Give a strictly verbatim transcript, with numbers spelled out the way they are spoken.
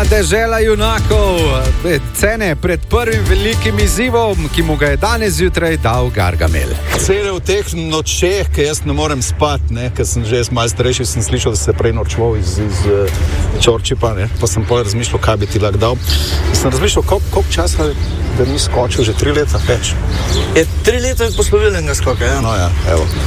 dežela junakov, cene pred prvim velikim izzivom, ki mu ga je danes zjutraj dal Gargamel. Cele v teh nočeh, ki jaz ne morem spati, ne, ker sem že malo starejši, sem slišal, da se je prej norčval iz, iz uh, Čorčipa, ne, pa sem pol razmišljal, kaj bi ti lahko dal. Sem razmišljal, koliko kolik časa, da ni skočil, že tri leta več. Je tri leta poslovilnega skoka, ja? No ja, evo.